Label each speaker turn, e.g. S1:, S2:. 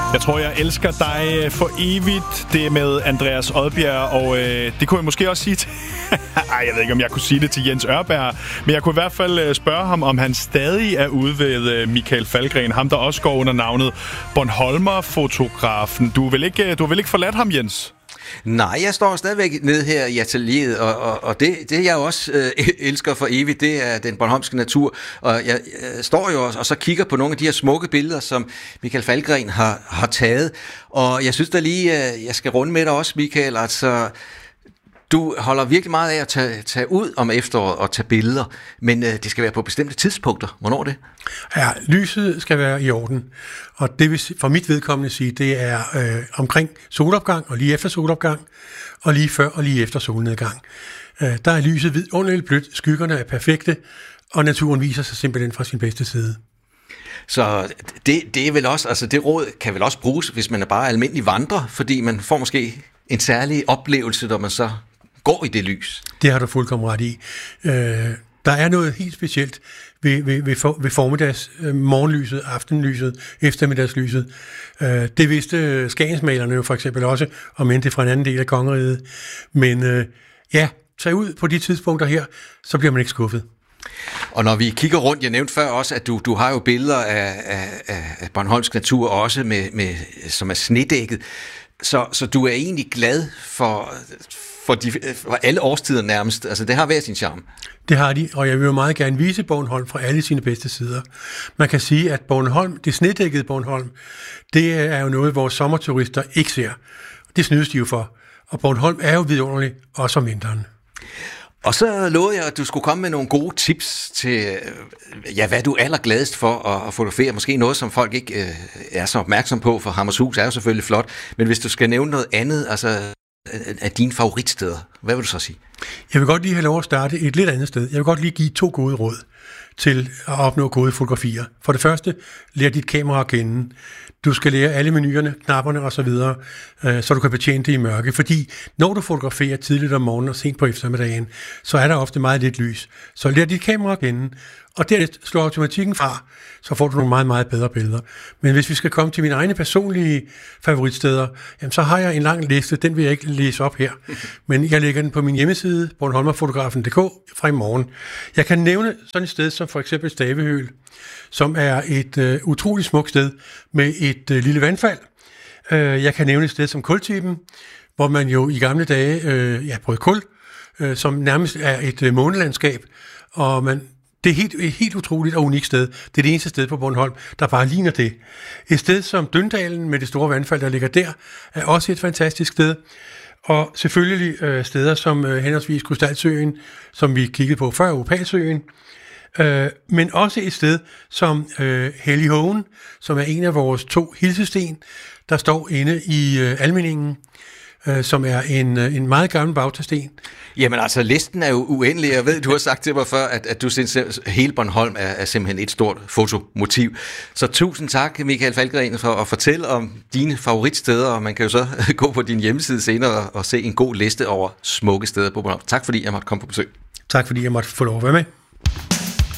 S1: Jeg tror, jeg elsker dig for evigt. Det er med Andreas Odbjerg, og det kunne jeg måske også sige til... Ej, jeg ved ikke, om jeg kunne sige det til Jens Ørberg, men jeg kunne i hvert fald spørge ham, om han stadig er ude ved Michael Falkgren, ham der også går under navnet Bornholmer-fotografen. Du har vel ikke forladt ham, Jens?
S2: Nej, jeg står stadigvæk nede her i atelieret, og det jeg også elsker for evigt, det er den bornholmske natur. Og jeg står jo og så kigger på nogle af de her smukke billeder, som Michael Falkgren har taget. Og jeg synes da lige, jeg skal runde med dig også, Michael. Altså, du holder virkelig meget af at tage ud om efteråret og tage billeder, men det skal være på bestemte tidspunkter. Hvornår er det?
S3: Ja, lyset skal være i orden, og det vil for mit vedkommende sige, det er omkring solopgang og lige efter solopgang, og lige før og lige efter solnedgang. Der er lyset vidunderligt blødt, skyggerne er perfekte, og naturen viser sig simpelthen fra sin bedste side.
S2: Så det er vel også, altså det råd kan vel også bruges, hvis man er bare almindelig vandrer, fordi man får måske en særlig oplevelse, når man så går i det lys.
S3: Det har du fuldkommen ret i. Der er noget helt specielt ved formiddags, morgenlyset, aftenlyset, eftermiddagslyset. Det vidste skagensmalerne jo for eksempel også, om end det fra en anden del af kongeriget. Men tag ud på de tidspunkter her, så bliver man ikke skuffet.
S2: Og når vi kigger rundt, jeg nævnte før også, at du har jo billeder af Bornholmsk natur også, som er snedækket. Så du er egentlig glad for alle årstider nærmest. Altså, det har hver sin charme.
S3: Det har de, og jeg vil jo meget gerne vise Bornholm fra alle sine bedste sider. Man kan sige, at Bornholm, det snedækkede Bornholm, det er jo noget, vores sommerturister ikke ser. Det snydes de jo for. Og Bornholm er jo vidunderlig, også om vinteren.
S2: Og så lovede jeg, at du skulle komme med nogle gode tips til, hvad du er allergladest for at fotografere. Måske noget, som folk ikke er så opmærksom på, for Hammershus er jo selvfølgelig flot. Men hvis du skal nævne noget andet, altså af dine favoritsteder, hvad vil du så sige?
S3: Jeg vil godt lige have lov at starte et lidt andet sted. Jeg vil godt lige give 2 gode råd til at opnå gode fotografier. For det første, lær dit kamera at kende. Du skal lære alle menuerne, knapperne osv., så du kan betjene det i mørke. Fordi når du fotograferer tidligt om morgenen og sent på eftermiddagen, så er der ofte meget lidt lys. Så lær dit kamera at kende, og dernæst slår automatikken fra, så får du nogle meget, meget bedre billeder. Men hvis vi skal komme til mine egne personlige favoritsteder, jamen, så har jeg en lang liste, den vil jeg ikke læse op her. Men jeg lægger den på min hjemmeside, bornholmerfotografen.dk, fra i morgen. Jeg kan nævne sådan et sted som for eksempel Stavehøl, som er et utroligt smukt sted med et lille vandfald. Jeg kan nævne et sted som Kultypen, hvor man jo i gamle dage brød kul, som nærmest er et månelandskab, og det er et helt utroligt og unikt sted. Det er det eneste sted på Bornholm, der bare ligner det. Et sted som Døndalen med det store vandfald, der ligger der, er også et fantastisk sted. Og selvfølgelig steder som henholdsvis Krystalsøen, som vi kiggede på før, Opalsøen, men også et sted som Hellighoven, som er en af vores 2 hilsesten, der står inde i Almindingen, som er en meget gammel bautasten.
S2: Jamen altså, listen er jo uendelig. Jeg ved, du har sagt til mig før, at du synes, at hele Bornholm er simpelthen et stort fotomotiv. Så tusind tak, Michael Falkgren, for at fortælle om dine favoritsteder, og man kan jo så gå på din hjemmeside senere og se en god liste over smukke steder på Bornholm. Tak fordi jeg måtte komme på besøg.
S3: Tak fordi jeg måtte få lov at være med.